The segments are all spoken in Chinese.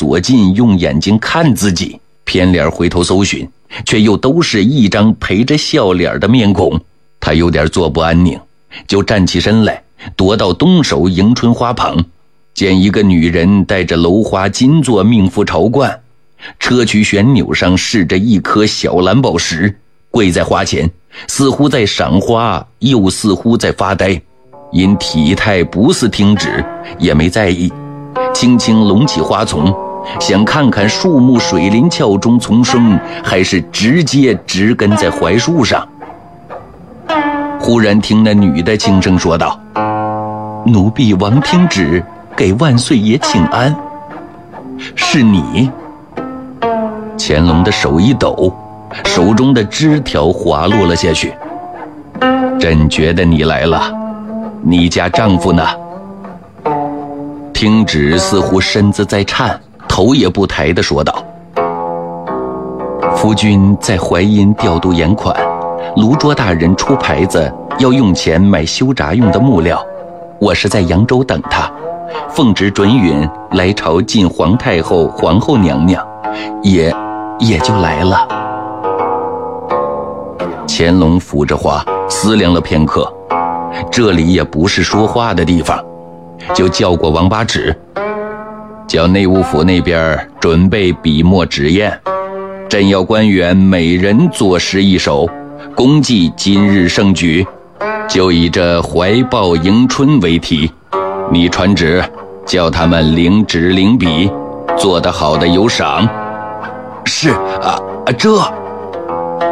左近用眼睛看自己，偏脸回头搜寻，却又都是一张陪着笑脸的面孔。他有点坐不安宁，就站起身来，踱到东首迎春花旁，见一个女人带着镂花金座命妇朝冠，砗磲旋钮上饰着一颗小蓝宝石，跪在花前，似乎在赏花，又似乎在发呆。因体态不似听旨，也没在意，轻轻拢起花丛，想看看树木水林峭中丛生，还是直接植根在槐树上。忽然听那女的轻声说道：“奴婢王听旨，给万岁爷请安。”是你？乾隆的手一抖，手中的枝条滑落了下去。朕觉得你来了，你家丈夫呢？听旨似乎身子在颤，头也不抬地说道：“夫君在淮阴调度盐款，卢卓大人出牌子要用钱买修闸用的木料，我是在扬州等他，奉旨准允来朝见皇太后、皇后娘娘，也就来了。”乾隆抚着花思量了片刻，这里也不是说话的地方，就叫过王八尺，叫内务府那边准备笔墨纸砚，朕要官员每人作诗一首，恭祭今日盛举，就以这怀抱迎春为题，你传旨叫他们领纸领笔，做得好的有赏。是这。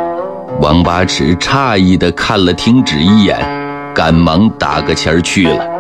王八尺诧异地看了听旨一眼，赶忙打个签儿去了。